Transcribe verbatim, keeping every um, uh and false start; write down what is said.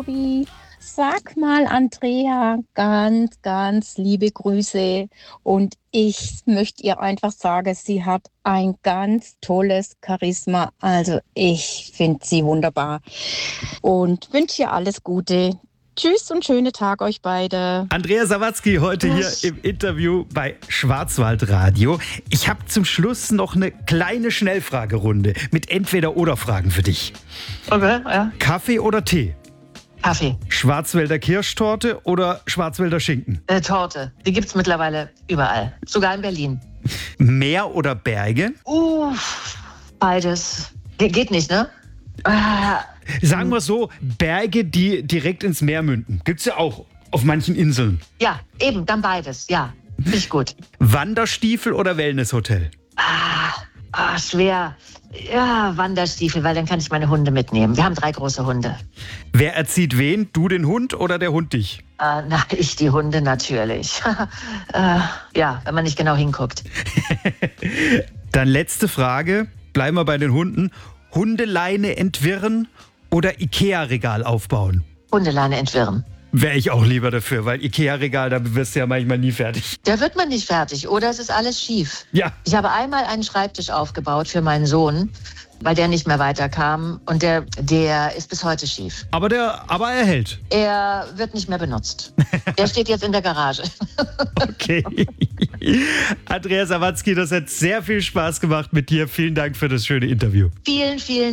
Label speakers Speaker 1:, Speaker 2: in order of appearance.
Speaker 1: Tobi. Sag mal, Andrea, ganz, ganz liebe Grüße. Und ich möchte ihr einfach sagen, sie hat ein ganz tolles Charisma. Also ich finde sie wunderbar und wünsche ihr alles Gute. Tschüss und schönen Tag euch beide.
Speaker 2: Andrea Sawatzki heute hier im Interview bei Schwarzwaldradio. Ich habe zum Schluss noch eine kleine Schnellfragerunde mit Entweder-oder-Fragen für dich.
Speaker 3: Okay, ja.
Speaker 2: Kaffee oder Tee?
Speaker 3: Kaffee.
Speaker 2: Schwarzwälder Kirschtorte oder Schwarzwälder Schinken?
Speaker 3: Äh, Torte. Die gibt's mittlerweile überall. Sogar in Berlin.
Speaker 2: Meer oder Berge?
Speaker 3: Uff, beides. Ge geht nicht, ne? Ah,
Speaker 2: Sagen wir so, Berge, die direkt ins Meer münden. Gibt's ja auch auf manchen Inseln.
Speaker 3: ja, eben, dann beides. Ja, finde ich gut.
Speaker 2: Wanderstiefel oder Wellnesshotel?
Speaker 3: Ah, ah, schwer. Ja, Wanderstiefel, weil dann kann ich meine Hunde mitnehmen. Wir haben drei große Hunde.
Speaker 2: Wer erzieht wen? Du den Hund oder der Hund dich?
Speaker 3: Äh, na, ich die Hunde natürlich. äh, ja, wenn man nicht genau hinguckt.
Speaker 2: Dann letzte Frage. Bleiben wir bei den Hunden. Hundeleine entwirren oder Ikea-Regal aufbauen?
Speaker 3: Hundeleine entwirren.
Speaker 2: Wäre ich auch lieber dafür, weil Ikea-Regal, da wirst du ja manchmal nie fertig.
Speaker 3: Da wird man nicht fertig, oder es ist alles schief.
Speaker 2: Ja.
Speaker 3: Ich habe einmal einen Schreibtisch aufgebaut für meinen Sohn, weil der nicht mehr weiterkam. Und der, der ist bis heute schief.
Speaker 2: Aber, der, aber er hält.
Speaker 3: Er wird nicht mehr benutzt. Der steht jetzt in der Garage.
Speaker 2: Okay. Andrea Sawatzki, das hat sehr viel Spaß gemacht mit dir. Vielen Dank für das schöne Interview.
Speaker 3: Vielen, vielen